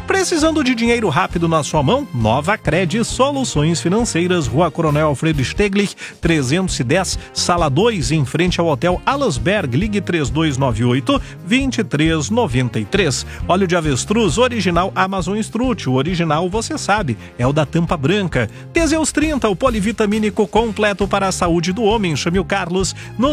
Precisando de dinheiro rápido na sua mão? Nova Cred Soluções Financeiras, Rua Coronel Alfredo Steglich, 310, Sala 2, em frente ao Hotel Allasberg. Ligue 3298-2393. Óleo de avestruz original Amazon Strut. O original, você sabe, é o da tampa branca. Teseus 30, o polivitamínico completo para a saúde do homem. Chame o Carlos no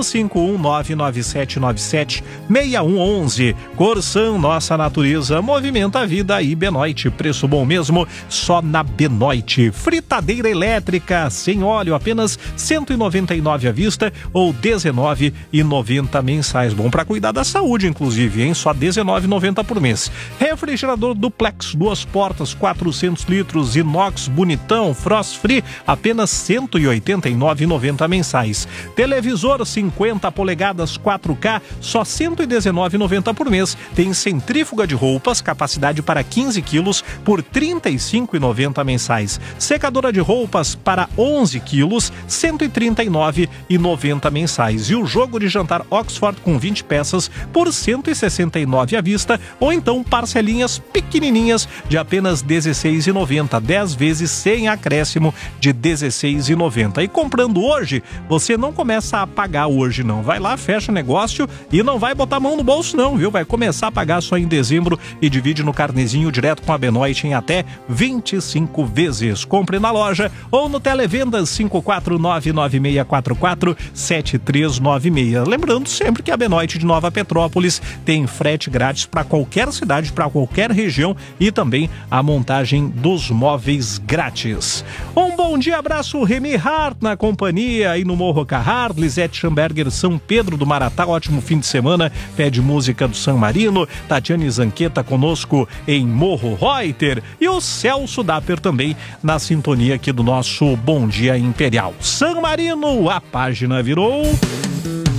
51997976111. Corsan, nossa natureza movimenta a vida. E Benoit, preço bom mesmo, só na Benoit. Fritadeira elétrica sem óleo, apenas R$199 à vista ou R$19,90 mensais. Bom para cuidar da saúde, inclusive, hein? Só R$19,90 por mês. Refrigerador Duplex, 2 portas, 400 litros, inox bonitão, frost free, apenas R$189,90 mensais. Televisor 50 polegadas 4K, só R$119,90 por mês. Tem centrífuga de roupas, capacidade para 15 quilos por R$35,90 mensais. Secadora de roupas para 11 quilos, R$139,90 mensais. E o jogo de jantar Oxford com 20 peças por R$169 à vista, ou então parcelinhas pequenininhas de apenas R$16,90, 10 vezes sem acréscimo de R$16,90. E comprando hoje, você não começa a pagar hoje não. Vai lá, fecha negócio e não vai botar a mão no bolso não, viu? Vai começar a pagar só em dezembro e divide no carnezinho direto com a Benoit em até 25 vezes. Compre na loja ou no Televendas 54996447396. Lembrando sempre que a Benoit de Nova Petrópolis tem frete grátis para qualquer cidade, para qualquer região, e também a montagem dos móveis grátis. Um bom dia, abraço, Remy Hart na companhia aí no Morro Carrard, Lisete Schamberger, São Pedro do Maratá, ótimo fim de semana, pede música do San Marino, Tatiane Zanqueta conosco em Morro Reuter e o Celso Dapper também na sintonia aqui do nosso Bom Dia Imperial. San Marino, a página virou...